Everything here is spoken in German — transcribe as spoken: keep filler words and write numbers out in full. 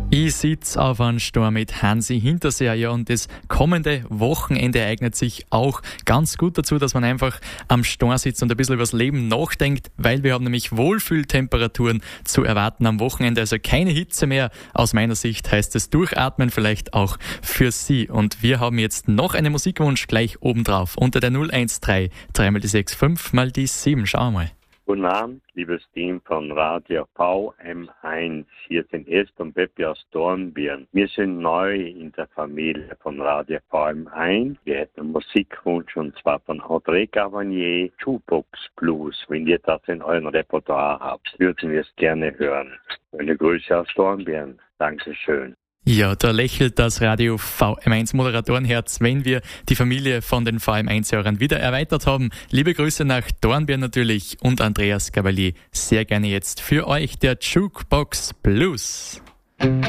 Ich sitze auf einem Sturm mit Hansi Hinterseher, ja, und das kommende Wochenende eignet sich auch ganz gut dazu, dass man einfach am Sturm sitzt und ein bisschen über das Leben nachdenkt, weil wir haben nämlich Wohlfühltemperaturen zu erwarten am Wochenende, also keine Hitze mehr. Aus meiner Sicht heißt es Durchatmen vielleicht auch für Sie. Und wir haben jetzt noch einen Musikwunsch gleich obendrauf unter der null eins drei, drei mal die sechs fünf mal die sieben. Schauen wir mal. Guten Abend, liebes Team von Radio V M eins. Hier sind Esther und Peppi aus Dornbirn. Wir sind neu in der Familie von Radio V M eins. Wir hätten einen Musikwunsch und zwar von Audrey Gavanier, Jukebox Blues. Wenn ihr das in eurem Repertoire habt, würden wir es gerne hören. Eine Grüße aus Dornbirn. Dankeschön. Ja, da lächelt das Radio V M eins Moderatorenherz, wenn wir die Familie von den V M eins-Hörern wieder erweitert haben. Liebe Grüße nach Dornbirn natürlich und Andreas Gavalier. Sehr gerne jetzt für euch der Jukebox Blues.